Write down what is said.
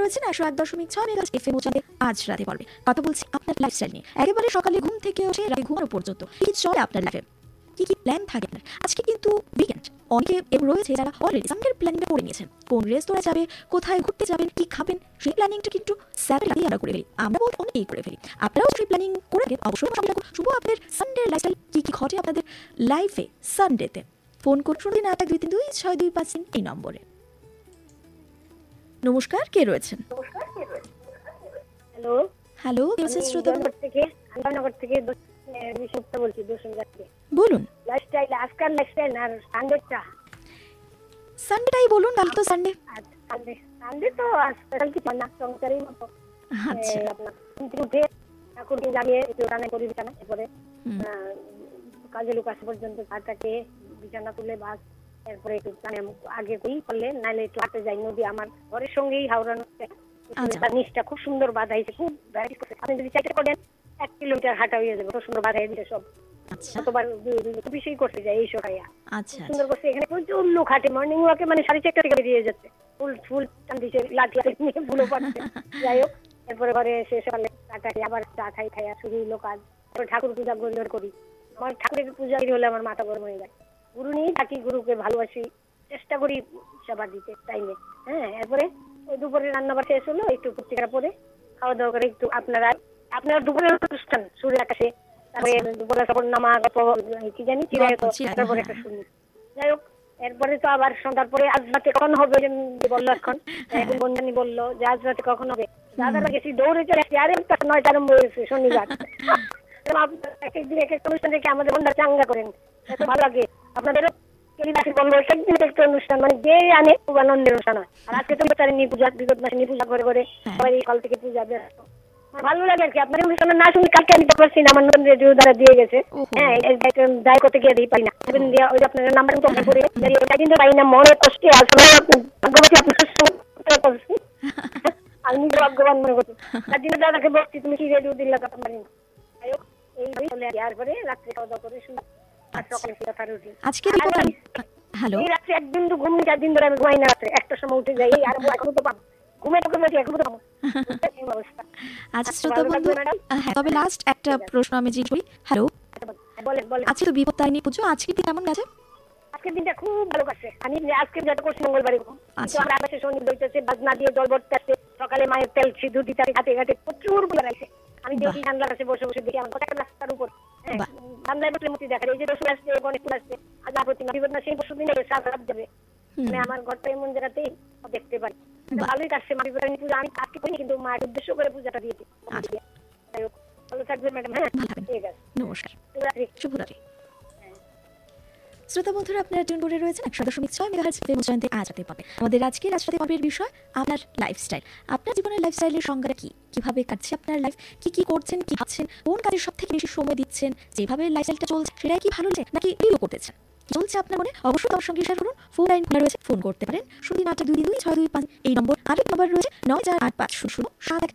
রয়েছেন 101.6 megahertz FM চ্যানেলে আজ রাতে পর্বে কথা বলছি আপনার লাইফস্টাইল নিয়ে। একেবারে সকালে ঘুম থেকে উঠে রাতে ঘুমানো পর্যন্ত কি চলে আপনার লাইফে, কি কি প্ল্যান থাকে আপনার। আজকে কিন্তু উইকেন্ড, অনেকে রয়েছে যারা অলরেডি সানডের প্ল্যানিংটা করে নিয়েছেন, কোন রেস্তোরাঁ যাবে, কোথায় ঘুরতে যাবেন, কি খাবেন, সেই প্ল্যানিংটা কিন্তু স্যাটারডে আমরা করে ফেলি। আমরা বহুত অনেকেই করে ফেলি। আপনারাও সেই প্ল্যানিং করে অবশ্যই শুভ আপনাদের সানডের লাইফস্টাইল কি কি ঘটে আপনাদের লাইফে সানডেতে। ফোন করুন 031226265 এই নম্বরে। নমস্কার, কে রয়েছেন? হ্যালো হ্যালো, কে আছেন শ্রোতা? নগর থেকে বিশুপ্তা বলছি, বলুন। লাইফস্টাইল আজকাল লাইফস্টাইল আর সানডেটা, সানডেটাই বলুন, কাল তো সানডে। সানডে তো স্পেশাল কিছু না, সংসারের মতো। আচ্ছা, আপনার উঠে ঠাকুর জানিয়ে একটু রান্না করি, বিছানা এরপরে কাজে লোক আসা পর্যন্ত চাটাকে বিছানা তুলে বাস, এরপরে একটু আগে করি করলে নাইলে একটু হাঁটতে যাই। নদী আমার ঘরের সঙ্গেই হাওড়া নদী, নিচটা খুব সুন্দর বাঁধা হয়েছে, খুব ভ্যারাইটি করছে। আপনি যদি চাইতে করেন 1 কিলোমিটার হাঁটা হয়ে যাবে, খুব সুন্দর বাঁধা হয়েছে সব। কতবার বেশি করতে যায় এই সময়, সুন্দর করছে। এখানে প্রচুর লোক হাঁটে, মর্নিং ওয়াকে মানে 4:30 থেকে বেরিয়ে যাচ্ছে, ফুল টান দিচ্ছে, লাঠি নিয়ে ফুলও পাচ্ছে। যাই হোক, এরপরে ঘরে এসে সকালে কাটাই, আবার চা খাই, শুরু হলো কাজ। ঠাকুর পূজা গরিয়র করি। আমার ঠাকুরের পূজা হলে আমার মাথা গরম হয়ে যায়। গুরু নিয়েই থাকি, গুরুকে ভালোবাসি, চেষ্টা করি সেবা দিতে টাইমে। এরপরে ওই দুপুরে রান্নাবার শেষ হলো, একটু পত্রিকা পড়ে খাওয়া দাওয়া করে একটু আপনার দুপুরের অনুষ্ঠান সূর্য আকাশে, তারপরে দুপুরে সবর নামা গল্প কি জানি তারপরে একটা শুনি। যাই হোক, এরপরে তো আবার সন্ধ্যার পরে আজ রাতে কখন হবে বললো, এখন বন্ধুনি বললো যে আজ রাতে কখন হবে। দাদারা গেছি দৌড়ে চলে আসছি, আরে 9টা আরম্ভ হয়েছে শনিবার। এক একদিন এক একটা অনুষ্ঠান থেকে আমাদের বন্ধুরা চাঙ্গা করেন, এত ভালো লাগে। আপনাদেরও বলবো একদিন একটা অনুষ্ঠান, মানে যে আনে খুব আনন্দের অনুষ্ঠান হয়। আর আজকে তো পূজা, বিগত মাসে পূজা করে করে সবাই কাল থেকে পূজা ব্যস্ত, ভালো লাগে আর কি। আপনাদের অনুষ্ঠানে না শুনি কালকে আমি তো পারছি না, আমার নতুন রেডিও দ্বারা দিয়ে গেছে। দায় করতে গিয়ে দিই পাই না, ওই আপনার নাম্বার তো করে একদিন তো পাই না, মনে কষ্টে আসলে ভাগ্যবতী আপনার আমি নিজে ভাগ্যবান মনে করছি। তার জন্য দাদাকে বলছি তুমি কি রেডিও দিল্লা কথা পারি না। যাই হোক, এইভাবেই চলে আসি। আর পরে রাত্রে খাওয়া দাওয়া করে শুনি, আর সকালে ফিরে উঠি। আজকে হ্যালো, এই রাত্রে একদিন তো ঘুম 4 দিন ধরে আমি ঘুমাই না, রাত্রে 1টার সময় উঠে যাই। আর এখন তো পাবো ঘুমে তো ঘুমাচ্ছি, এখন তো পাবো। আচ্ছা শ্রোতা বন্ধু, তবে লাস্ট একটা প্রশ্ন আমি জিজ্ঞেস করি। হ্যালো, বলেন। আজকে তো বিপত্তারিণী পুজো, আজকে কি কেমন গেছে? আজকের দিনটা খুব ভালো কাটছে। আমি আজকে যেটা করছি মঙ্গলবারে, আমরা আকাশে সঙ্গীত বইতেছে, বাজনা দিয়ে জল ভরতে আসছে, সকালে মায়ের তেল সিঁদুর দিতে ঘাটে ঘাটে প্রচুর বোঝা আছে। আমি দেখি জানলার কাছে বসে বসে দেখি, আমার কথা রাস্তার উপর জানলায় বসলে মূর্তি দেখা যায়। এই যে রসুন আসছে, গণেশ ফুল আসছে, আজ প্রতিমা বিপদ না সেই পরশু দিনে সাত যাবে। মানে আমার ঘরটা এমন জায়গাতেই দেখতে পারি, ভালোই কাটছে। মা বিপত্তারিণী পূজা আমি আজকে করিনি, কিন্তু মায়ের উদ্দেশ্য করে পূজাটা দিয়েছি। ভালো থাকবে ম্যাডাম। হ্যাঁ, ঠিক আছে, নমস্কার, শুভরাত্রি। শ্রোতা বন্ধুরা, আপনারা টিউন করে রয়েছেন 100.6 মেগাহার্টজ এফএম চ্যানেলে আজ রাতে পাবে। আমাদের আজকে রাতে পর্বের বিষয় আপনার লাইফস্টাইল। আপনার জীবনের লাইফস্টাইলের সংজ্ঞাটা কি, কিভাবে কাটছে আপনার লাইফ, কি কি করছেন, কি ভাবছেন, কোন কাজের সবথেকে বেশি সময় দিচ্ছেন, যেভাবে লাইফস্টাইলটা চলছে সেটাই কি ভালো লাগে নাকি রিভিউ করতেছেন, কি চলছে আপনার মনে, অবশ্যই আমার সঙ্গে শেয়ার করুন। ফোন লাইন খোলা রয়েছে, ফোন করতে পারেন 038226265 এই নম্বর। আরেক নম্বর রয়েছে 94850071।